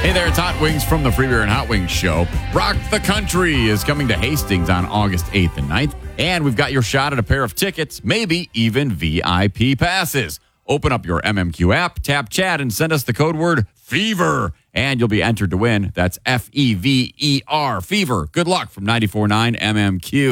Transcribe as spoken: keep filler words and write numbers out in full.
Hey there, it's Hot Wings from the Free Beer and Hot Wings Show. Rock the Country is coming to Hastings on August eighth and ninth. And we've got your shot at a pair of tickets, maybe even V I P passes. Open up your M M Q app, tap chat, and send us the code word FEVER. And you'll be entered to win. That's F E V E R, FEVER. Good luck from ninety-four point nine M M Q.